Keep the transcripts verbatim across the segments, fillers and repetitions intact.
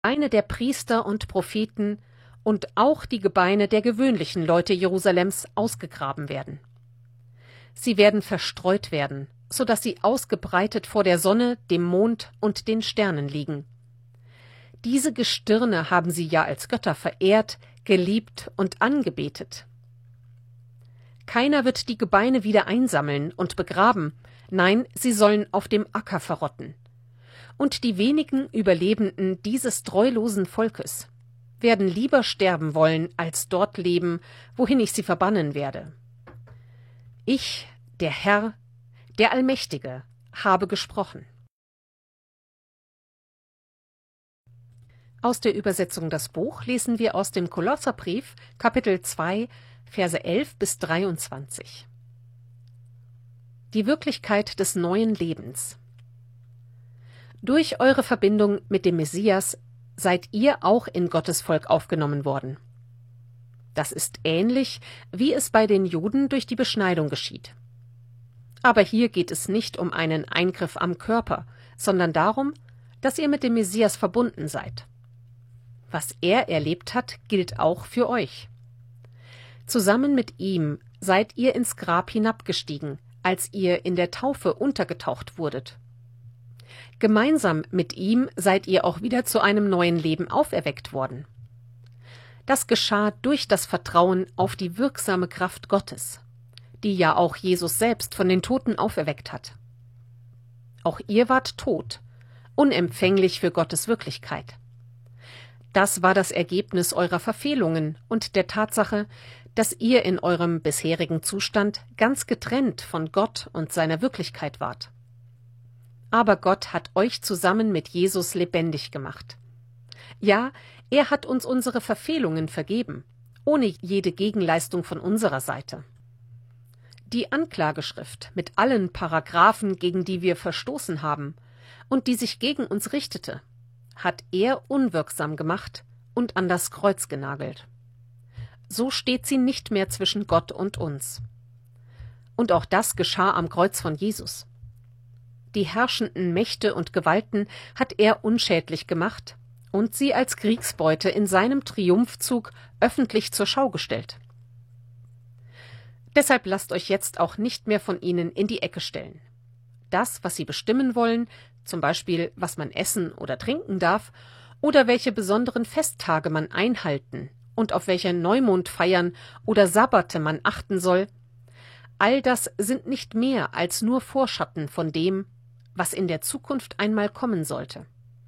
Gebeine der Priester und Propheten und auch die Gebeine der gewöhnlichen Leute Jerusalems ausgegraben werden. Sie werden verstreut werden, so dass sie ausgebreitet vor der Sonne, dem Mond und den Sternen liegen. Diese Gestirne haben sie ja als Götter verehrt, geliebt und angebetet. Keiner wird die Gebeine wieder einsammeln und begraben, nein, sie sollen auf dem Acker verrotten. Und die wenigen Überlebenden dieses treulosen Volkes werden lieber sterben wollen, als dort leben, wohin ich sie verbannen werde. Ich, der Herr, der Allmächtige, habe gesprochen. Aus der Übersetzung Das Buch lesen wir aus dem Kolosserbrief, Kapitel zwei, Verse elf bis dreiundzwanzig. Die Wirklichkeit des neuen Lebens. Durch eure Verbindung mit dem Messias seid ihr auch in Gottes Volk aufgenommen worden. Das ist ähnlich, wie es bei den Juden durch die Beschneidung geschieht. Aber hier geht es nicht um einen Eingriff am Körper, sondern darum, dass ihr mit dem Messias verbunden seid. Was er erlebt hat, gilt auch für euch. Zusammen mit ihm seid ihr ins Grab hinabgestiegen, als ihr in der Taufe untergetaucht wurdet. Gemeinsam mit ihm seid ihr auch wieder zu einem neuen Leben auferweckt worden. Das geschah durch das Vertrauen auf die wirksame Kraft Gottes, die ja auch Jesus selbst von den Toten auferweckt hat. Auch ihr wart tot, unempfänglich für Gottes Wirklichkeit. Das war das Ergebnis eurer Verfehlungen und der Tatsache, dass ihr in eurem bisherigen Zustand ganz getrennt von Gott und seiner Wirklichkeit wart. Aber Gott hat euch zusammen mit Jesus lebendig gemacht. Ja, er hat uns unsere Verfehlungen vergeben, ohne jede Gegenleistung von unserer Seite. Die Anklageschrift mit allen Paragraphen, gegen die wir verstoßen haben und die sich gegen uns richtete, hat er unwirksam gemacht und an das Kreuz genagelt. So steht sie nicht mehr zwischen Gott und uns. Und auch das geschah am Kreuz von Jesus. Die herrschenden Mächte und Gewalten hat er unschädlich gemacht und sie als Kriegsbeute in seinem Triumphzug öffentlich zur Schau gestellt. Deshalb lasst euch jetzt auch nicht mehr von ihnen in die Ecke stellen. Das, was sie bestimmen wollen, zum Beispiel, was man essen oder trinken darf, oder welche besonderen Festtage man einhalten und auf welche Neumondfeiern oder Sabbate man achten soll, all das sind nicht mehr als nur Vorschatten von dem, was in der Zukunft einmal kommen sollte.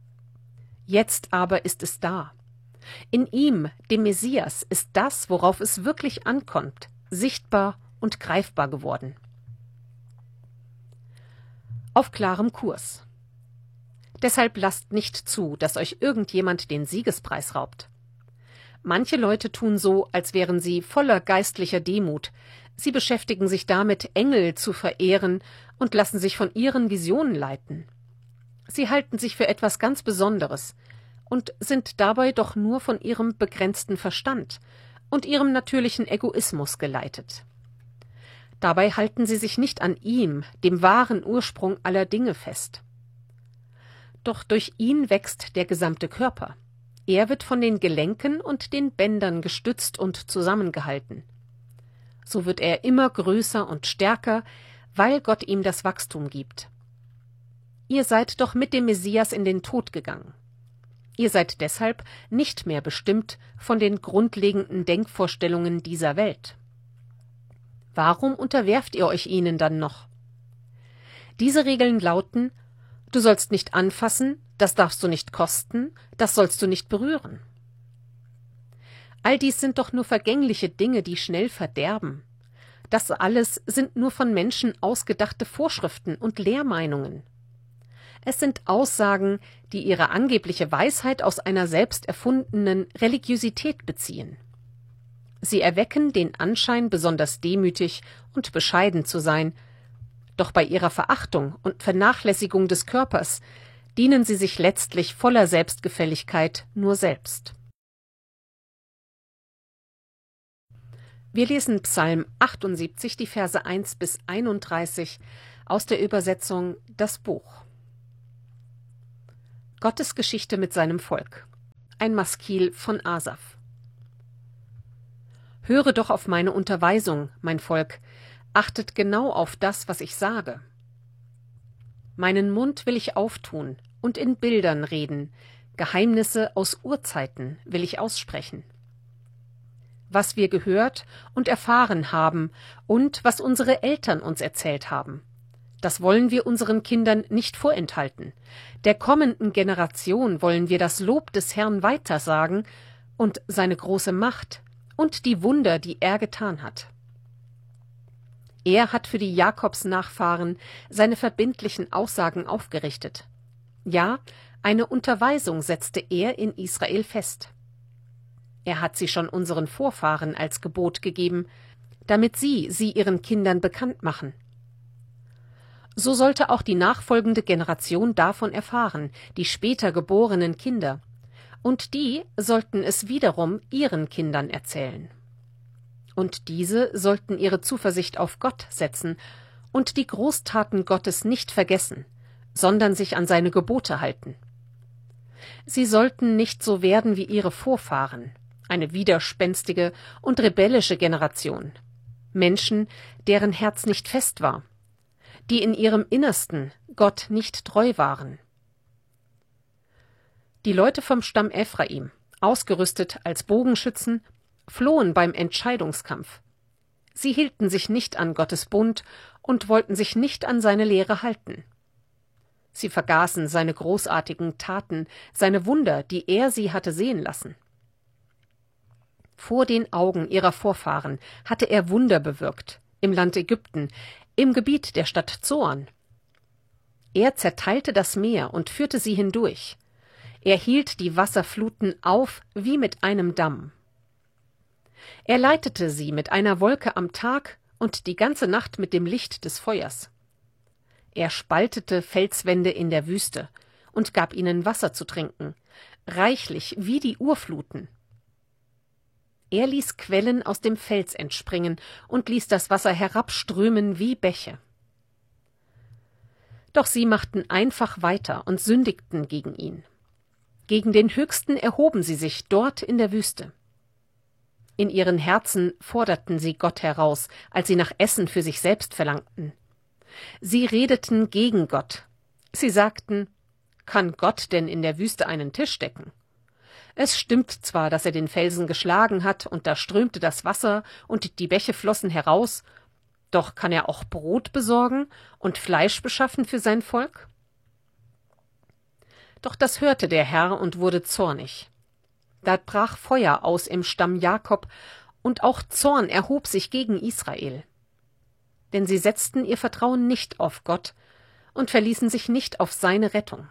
Jetzt aber ist es da. In ihm, dem Messias, ist das, worauf es wirklich ankommt, sichtbar und greifbar geworden. Auf klarem Kurs. Deshalb lasst nicht zu, dass euch irgendjemand den Siegespreis raubt. Manche Leute tun so, als wären sie voller geistlicher Demut. Sie beschäftigen sich damit, Engel zu verehren und lassen sich von ihren Visionen leiten. Sie halten sich für etwas ganz Besonderes und sind dabei doch nur von ihrem begrenzten Verstand und ihrem natürlichen Egoismus geleitet. Dabei halten sie sich nicht an ihm, dem wahren Ursprung aller Dinge, fest. Doch durch ihn wächst der gesamte Körper. Er wird von den Gelenken und den Bändern gestützt und zusammengehalten. So wird er immer größer und stärker, weil Gott ihm das Wachstum gibt. Ihr seid doch mit dem Messias in den Tod gegangen. Ihr seid deshalb nicht mehr bestimmt von den grundlegenden Denkvorstellungen dieser Welt. Warum unterwerft ihr euch ihnen dann noch? Diese Regeln lauten: Du sollst nicht anfassen, das darfst du nicht kosten, das sollst du nicht berühren. All dies sind doch nur vergängliche Dinge, die schnell verderben. Das alles sind nur von Menschen ausgedachte Vorschriften und Lehrmeinungen. Es sind Aussagen, die ihre angebliche Weisheit aus einer selbst erfundenen Religiosität beziehen. Sie erwecken den Anschein, besonders demütig und bescheiden zu sein, doch bei ihrer Verachtung und Vernachlässigung des Körpers dienen sie sich letztlich voller Selbstgefälligkeit nur selbst. Wir lesen Psalm achtundsiebzig, die Verse eins bis einunddreißig aus der Übersetzung Das Buch. Gottes Geschichte mit seinem Volk. ein Maskil von Asaf. Höre doch auf meine Unterweisung, mein Volk, achtet genau auf das, was ich sage. Meinen Mund will ich auftun und in Bildern reden, Geheimnisse aus Urzeiten will ich aussprechen. Was wir gehört und erfahren haben und was unsere Eltern uns erzählt haben, das wollen wir unseren Kindern nicht vorenthalten. Der kommenden Generation wollen wir das Lob des Herrn weitersagen und seine große Macht und die Wunder, die er getan hat. Er hat für die Jakobsnachfahren seine verbindlichen Aussagen aufgerichtet. Ja, eine Unterweisung setzte er in Israel fest. Er hat sie schon unseren Vorfahren als Gebot gegeben, damit sie sie ihren Kindern bekannt machen. So sollte auch die nachfolgende Generation davon erfahren, die später geborenen Kinder, und die sollten es wiederum ihren Kindern erzählen. Und diese sollten ihre Zuversicht auf Gott setzen und die Großtaten Gottes nicht vergessen, sondern sich an seine Gebote halten. Sie sollten nicht so werden wie ihre Vorfahren, eine widerspenstige und rebellische Generation, Menschen, deren Herz nicht fest war, die in ihrem Innersten Gott nicht treu waren. Die Leute vom Stamm Ephraim, ausgerüstet als Bogenschützen, flohen beim Entscheidungskampf. Sie hielten sich nicht an Gottes Bund und wollten sich nicht an seine Lehre halten. Sie vergaßen seine großartigen Taten, seine Wunder, die er sie hatte sehen lassen. Vor den Augen ihrer Vorfahren hatte er Wunder bewirkt, im Land Ägypten, im Gebiet der Stadt Zoan. Er zerteilte das Meer und führte sie hindurch. Er hielt die Wasserfluten auf wie mit einem Damm. Er leitete sie mit einer Wolke am Tag und die ganze Nacht mit dem Licht des Feuers. Er spaltete Felswände in der Wüste und gab ihnen Wasser zu trinken, reichlich wie die Urfluten. Er ließ Quellen aus dem Fels entspringen und ließ das Wasser herabströmen wie Bäche. Doch sie machten einfach weiter und sündigten gegen ihn. Gegen den Höchsten erhoben sie sich dort in der Wüste. In ihren Herzen forderten sie Gott heraus, als sie nach Essen für sich selbst verlangten. Sie redeten gegen Gott. Sie sagten, kann Gott denn in der Wüste einen Tisch decken? Es stimmt zwar, dass er den Felsen geschlagen hat, und da strömte das Wasser, und die Bäche flossen heraus, doch kann er auch Brot besorgen und Fleisch beschaffen für sein Volk? Doch das hörte der Herr und wurde zornig. Da brach Feuer aus im Stamm Jakob, und auch Zorn erhob sich gegen Israel. Denn sie setzten ihr Vertrauen nicht auf Gott und verließen sich nicht auf seine Rettung.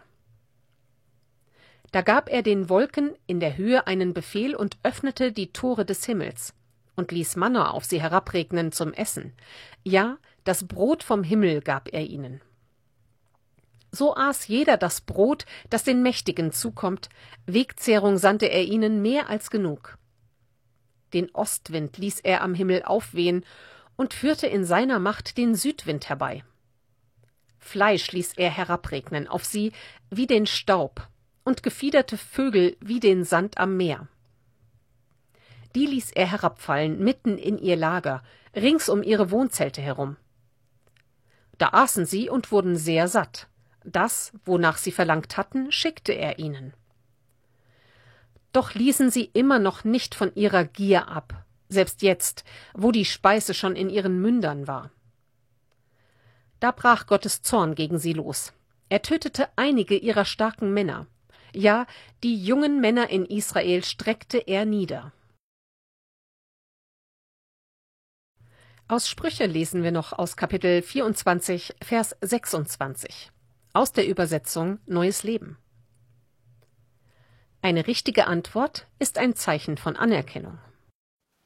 Da gab er den Wolken in der Höhe einen Befehl und öffnete die Tore des Himmels und ließ Manna auf sie herabregnen zum Essen. Ja, das Brot vom Himmel gab er ihnen. So aß jeder das Brot, das den Mächtigen zukommt, Wegzehrung sandte er ihnen mehr als genug. Den Ostwind ließ er am Himmel aufwehen und führte in seiner Macht den Südwind herbei. Fleisch ließ er herabregnen auf sie wie den Staub und gefiederte Vögel wie den Sand am Meer. Die ließ er herabfallen mitten in ihr Lager, rings um ihre Wohnzelte herum. Da aßen sie und wurden sehr satt. Das, wonach sie verlangt hatten, schickte er ihnen. Doch ließen sie immer noch nicht von ihrer Gier ab, selbst jetzt, wo die Speise schon in ihren Mündern war. Da brach Gottes Zorn gegen sie los. Er tötete einige ihrer starken Männer. Ja, die jungen Männer in Israel streckte er nieder. Aus Sprüche lesen wir noch aus Kapitel vierundzwanzig, Vers sechsundzwanzig. Aus der Übersetzung Neues Leben. Eine richtige Antwort ist ein Zeichen von Anerkennung.